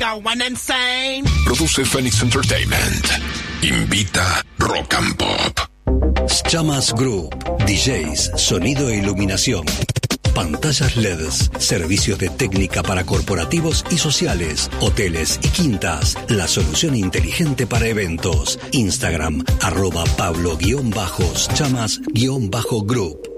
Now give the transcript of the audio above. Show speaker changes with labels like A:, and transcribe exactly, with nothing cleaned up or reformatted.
A: going insane.
B: Produce Phoenix Entertainment. Invita Rock and Pop.
C: Chamas Group, D Js, sonido e iluminación. Pantallas L E Ds, servicios de técnica para corporativos y sociales, hoteles y quintas. La solución inteligente para eventos. Instagram, arroba Pablo-Chamas-Group.